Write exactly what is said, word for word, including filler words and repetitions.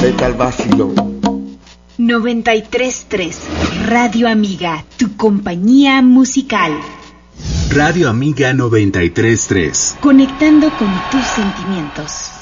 respeta el vacilo. noventa y tres punto tres Radio Amiga, tu compañía musical. Radio Amiga noventa y tres punto tres. Conectando con tus sentimientos.